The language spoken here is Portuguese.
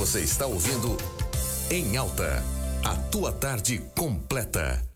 Você está ouvindo Em Alta, a tua tarde completa.